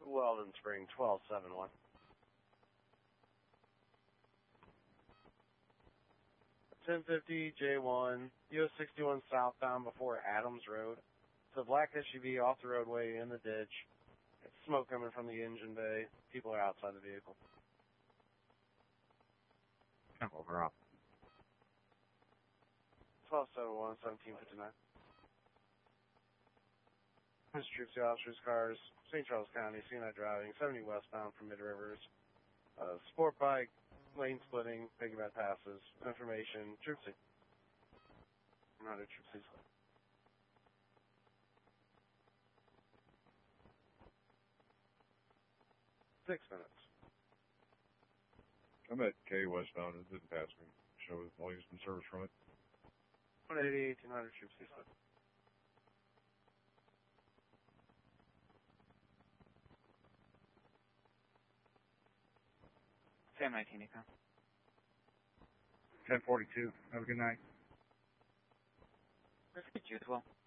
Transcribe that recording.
Weldon Spring, 1271. $10.50 J1, US 61 southbound before Adams Road. It's a black SUV off the roadway in the ditch. It's smoke coming from the engine bay. People are outside the vehicle. Over up. 1271, 1759. This troops, the officers' cars, St. Charles County, CNI driving, 70 westbound from Mid Rivers. Sport bike, lane splitting, piggyback passes, information, troop C. Not a troop C. 6 minutes. I'm at K westbound. It didn't pass me. Show as long as it's been service from it. 180, 1800, troop C. 1019, Eco. 1042. Have a good night. Let's get you as well.